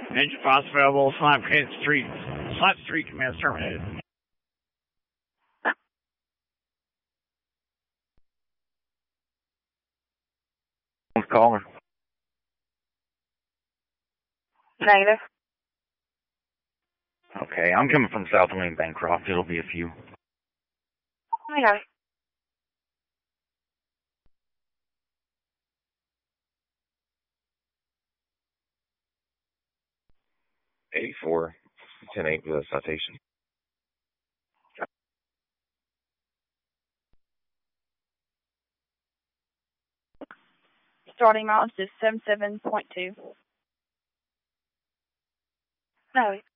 Engine boss available. Slap Street. Slap Street command terminated. Who's calling? Negative. Okay, I'm coming from South Lane, Bancroft. It'll be a few. I got it. '84, 10-8 with a citation. Starting mileage is 77.2. No.